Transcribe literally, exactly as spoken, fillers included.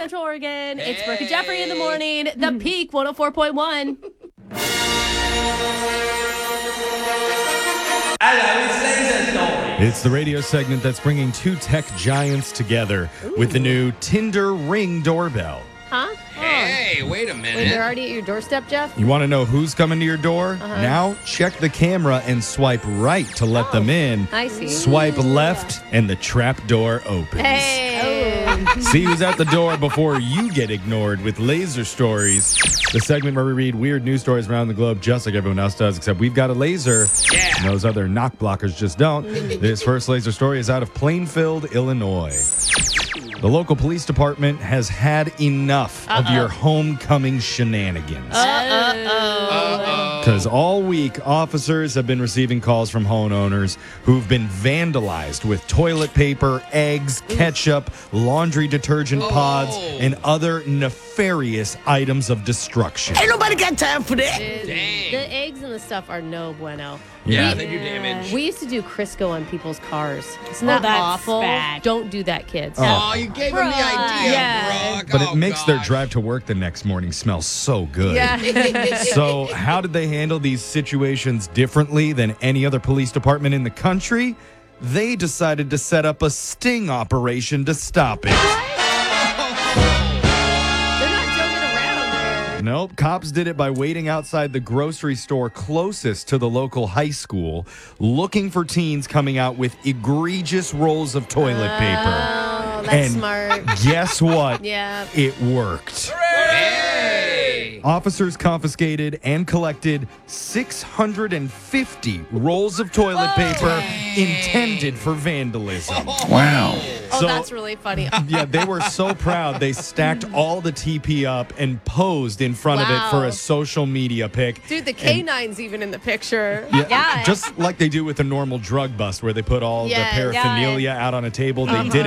Central Oregon. It's Brooke and Jeffrey in the morning. The Peak one oh four point one. It's the radio segment that's bringing two tech giants together Ooh. with the new Tinder Ring doorbell. Huh? Hey, wait a minute. Wait, they're already at your doorstep, Jeff? You want to know who's coming to your door? Uh-huh. Now check the camera and swipe right to let oh, them in. I see. Swipe left and the trap door opens. Hey. Oh. See who's at the door before you get ignored with Laser Stories, the segment where we read weird news stories around the globe just like everyone else does, except we've got a laser. Yeah. And those other knock blockers just don't. This first laser story is out of Plainfield, Illinois. The local police department has had enough Uh-oh. of your homecoming shenanigans. Uh-oh. Because all week, officers have been receiving calls from homeowners who've been vandalized with toilet paper, eggs, ketchup, laundry detergent oh. pods, and other nefarious items of destruction. Ain't nobody got time for that. Dude, Dang. The eggs and the stuff are no bueno. Yeah, we, they do damage. We used to do Crisco on people's cars. Isn't Oh, that that's awful? bad. Don't do that, kids. Oh, you gave him the idea, Yeah. Brooke. But oh, it makes their gosh. drive to work the next morning smell so good. Yeah. So how did they handle these situations differently than any other police department in the country? They decided to set up a sting operation to stop it. They're not joking around there. Nope. Cops did it by waiting outside the grocery store closest to the local high school, looking for teens coming out with egregious rolls of toilet paper. Oh, that's And smart. Guess what? Yeah. It worked. Hey! Officers confiscated and collected six hundred fifty rolls of toilet paper intended for vandalism. Wow. Oh, So- that's really funny. Yeah, they were so proud. They stacked all the T P up and posed in front of it for Wow. a social media pic. Dude, the canine's even in the picture. Yeah, Yeah. just like they do with a normal drug bust where they put all Yeah, the paraphernalia out on a table. They Uh-huh. did